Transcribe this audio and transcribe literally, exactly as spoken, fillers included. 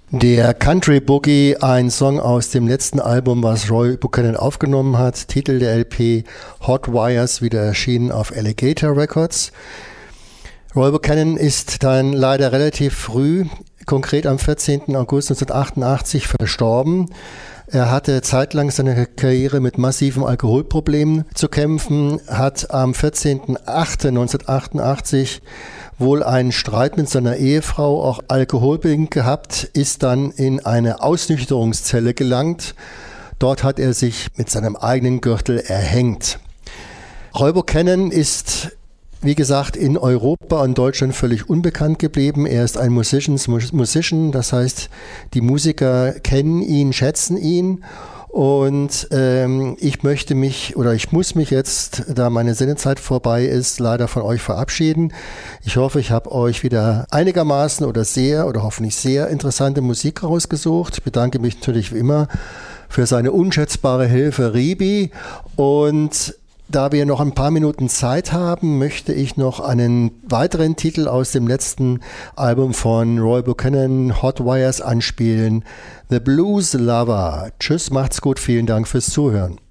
Der Country Boogie, ein Song aus dem letzten Album, was Roy Buchanan aufgenommen hat. Titel der L P Hot Wires, wieder erschienen auf Alligator Records. Roy Buchanan ist dann leider relativ früh, konkret am vierzehnten August neunzehnhundertachtundachtzig, verstorben. Er hatte zeitlang seine Karriere mit massiven Alkoholproblemen zu kämpfen, hat am vierzehnten achten neunzehnhundertachtundachtzig wohl einen Streit mit seiner Ehefrau, auch alkoholbedingt gehabt, ist dann in eine Ausnüchterungszelle gelangt. Dort hat er sich mit seinem eigenen Gürtel erhängt. Roy Buchanan ist, wie gesagt, in Europa und Deutschland völlig unbekannt geblieben. Er ist ein Musicians Musician, das heißt, die Musiker kennen ihn, schätzen ihn. Und ähm, ich möchte mich oder ich muss mich jetzt, da meine Sendezeit vorbei ist, leider von euch verabschieden. Ich hoffe, ich habe euch wieder einigermaßen oder sehr oder hoffentlich sehr interessante Musik rausgesucht. Ich bedanke mich natürlich wie immer für seine unschätzbare Hilfe, Ribi. Und da wir noch ein paar Minuten Zeit haben, möchte ich noch einen weiteren Titel aus dem letzten Album von Roy Buchanan, Hot Wires, anspielen. The Blues Lover. Tschüss, macht's gut, vielen Dank fürs Zuhören.